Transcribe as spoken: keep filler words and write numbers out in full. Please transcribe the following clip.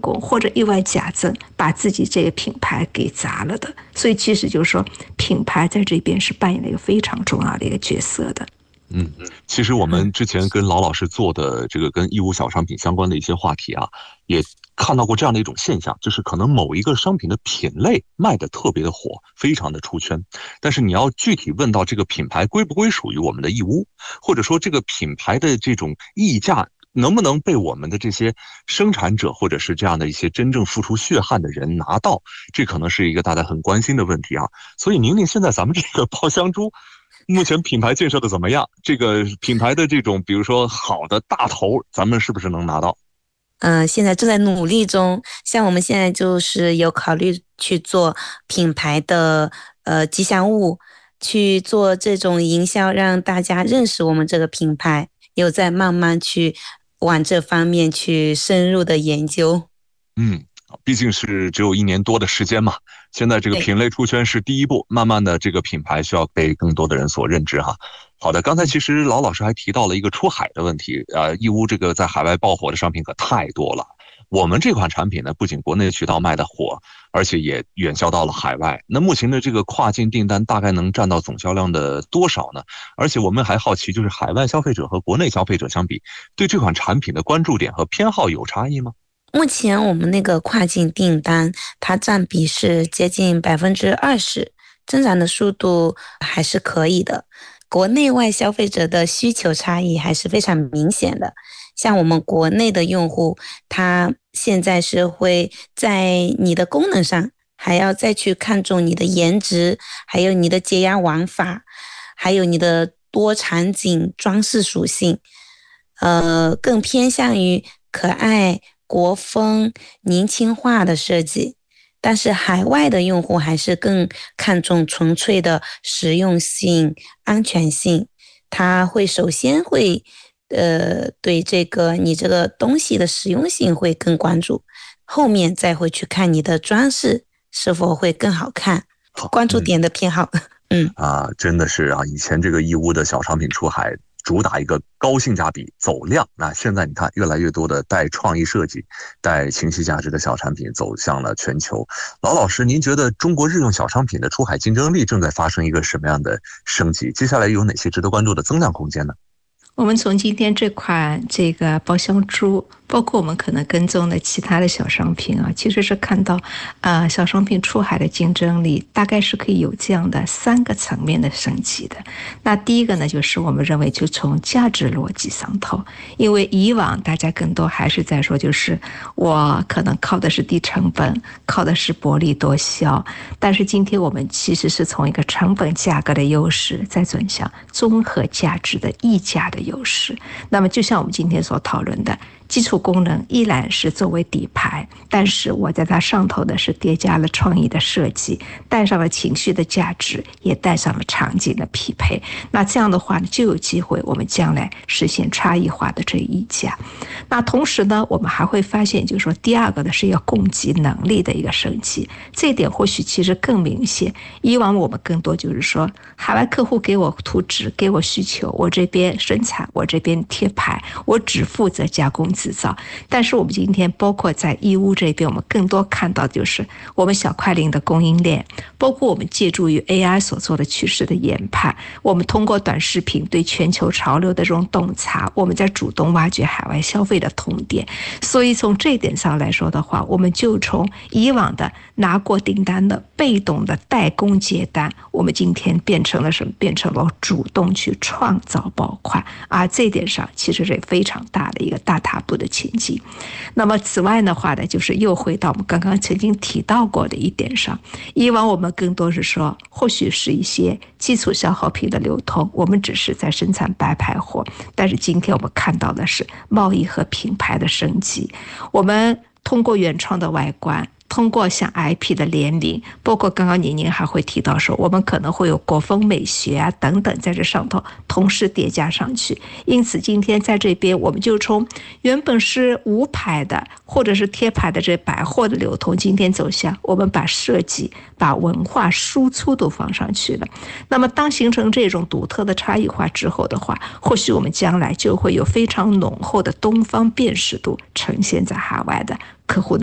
功或者意外假赠，把自己这个品牌给砸了的。所以其实就是说，品牌在这边是扮演了一个非常重要的一个角色的。 嗯，其实我们之前跟老老师做的这个跟义乌小商品相关的一些话题啊，也看到过这样的一种现象，就是可能某一个商品的品类卖得特别的火，非常的出圈，但是你要具体问到这个品牌归不归属于我们的义乌，或者说这个品牌的这种溢价能不能被我们的这些生产者或者是这样的一些真正付出血汗的人拿到，这可能是一个大家很关心的问题啊。所以宁宁，现在咱们这个爆香猪目前品牌建设的怎么样？这个品牌的这种比如说好的大头，咱们是不是能拿到？ 嗯、呃，现在正在努力中。像我们现在就是有考虑去做品牌的呃吉祥物，去做这种营销，让大家认识我们这个品牌，有在慢慢去往这方面去深入的研究。 嗯，毕竟是只有一年多的时间嘛，现在这个品类出圈是第一步，慢慢的这个品牌需要被更多的人所认知哈。好的，刚才其实老老师还提到了一个出海的问题，呃，义乌这个在海外爆火的商品可太多了。我们这款产品呢，不仅国内渠道卖的火，而且也远销到了海外。那目前的这个跨境订单大概能占到总销量的多少呢？而且我们还好奇，就是海外消费者和国内消费者相比，对这款产品的关注点和偏好有差异吗？ 目前我们那个跨境订单，它占比是接近百分之二十，增长的速度还是可以的。国内外消费者的需求差异还是非常明显的。像我们国内的用户，他现在是会在你的功能上，还要再去看重你的颜值，还有你的解压玩法，还有你的多场景装饰属性，呃，更偏向于可爱、国风、年轻化的设计。但是海外的用户还是更看重纯粹的实用性、安全性，他会首先会呃对这个你这个东西的实用性会更关注，后面再会去看你的装饰是否会更好看，关注点的偏好。嗯啊，真的是啊，以前这个义乌的小商品出海主打一个高性价比走量，那现在你看越来越多的带创意设计带情绪价值的小产品走向了全球。老老师，您觉得中国日用小商品的出海竞争力正在发生一个什么样的升级？接下来有哪些值得关注的增量空间呢？ 我们从今天这款这个爆香猪，包括我们可能跟踪的其他的小商品啊，其实是看到，呃，小商品出海的竞争力大概是可以有这样的三个层面的升级的。那第一个呢，就是我们认为就从价值逻辑上头，因为以往大家更多还是在说，就是我可能靠的是低成本，靠的是薄利多销，但是今天我们其实是从一个成本价格的优势，再转向综合价值的溢价的优势。那么就像我们今天所讨论的，基础功能依然是作为底牌，但是我在它上头的是叠加了创意的设计，带上了情绪的价值，也带上了场景的匹配。那这样的话呢，就有机会我们将来实现差异化的这一家。那同时呢，我们还会发现，就是说第二个呢是要供给能力的一个升级，这一点或许其实更明显。以往我们更多就是说，海外客户给我图纸，给我需求，我这边生产，我这边贴牌，我只负责加工制造。但是我们今天包括在义乌这边，我们更多看到就是我们小快灵的供应链，包括我们借助于 A I 所做的趋势的研判，我们通过短视频对全球潮流的这种洞察，我们在主动挖掘海外消费的痛点。所以从这一点上来说的话，我们就从以往的拿过订单的被动的代工接单，我们今天变成了什么？变成了主动去创造爆款啊！这一点上其实是非常大的一个大踏步的前进。那么此外的话呢，就是又回到我们刚刚曾经提到过的一点上，以往我们更多是说，或许是一些基础消耗品的流通，我们只是在生产白牌货，但是今天我们看到的是贸易和品牌的升级，我们通过原创的外观，通过像 I P 的联名，包括刚刚宁宁还会提到说，我们可能会有国风美学啊等等在这上头同时叠加上去。因此今天在这边，我们就从原本是无牌的或者是贴牌的这百货的流通，今天走向我们把设计、把文化输出都放上去了。那么当形成这种独特的差异化之后的话，或许我们将来就会有非常浓厚的东方辨识度呈现在海外的客户的